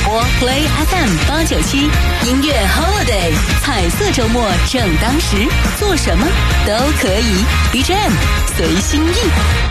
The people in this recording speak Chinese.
播 Play FM897，音乐 Holiday， 彩色周末正当时，做什么都可以 ，BGM 随心意。